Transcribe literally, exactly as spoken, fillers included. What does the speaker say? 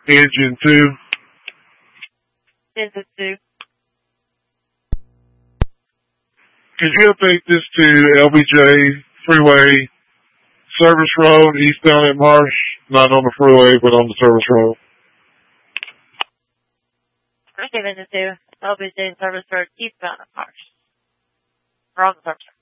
Engine two. Engine two. Could you update this to L B J Freeway, Service Road, eastbound at Marsh, not on the freeway, but on the Service Road? Engine two. L B J Service Road, eastbound at Marsh. We're on the Service Road.